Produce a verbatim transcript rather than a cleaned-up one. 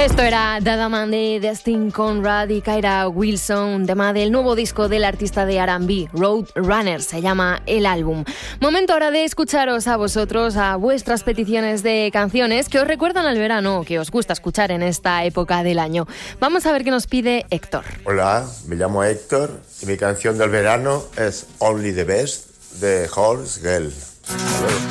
Esto era Dada Man de Destin Conrad y Kyra Wilson, tema del nuevo disco del artista de R and B, Road Runner, se llama el álbum. Momento ahora de escucharos a vosotros, a vuestras peticiones de canciones que os recuerdan al verano, que os gusta escuchar en esta época del año. Vamos a ver qué nos pide Héctor. Hola, me llamo Héctor y mi canción del verano es Only the Best de Horse Girl.